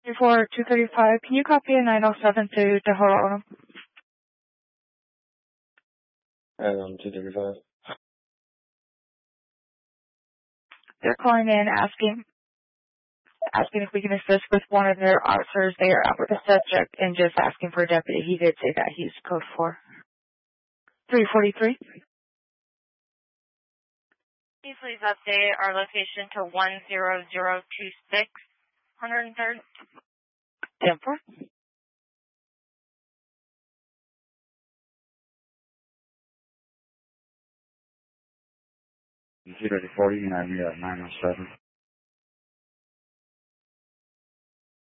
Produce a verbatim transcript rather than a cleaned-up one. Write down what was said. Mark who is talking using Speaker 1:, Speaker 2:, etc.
Speaker 1: Before two thirty-five, can you copy a nine oh seven to Tahoro?
Speaker 2: Um, two thirty-five.
Speaker 1: They're calling in asking asking if we can assist with one of their officers. They are out with the subject and just asking for a deputy. He did say that. He's code four. three forty-three.
Speaker 3: Please update our location to one zero zero two six, one hundred third.
Speaker 1: Denver.
Speaker 2: Zero to forty, and I'm here at nine oh seven.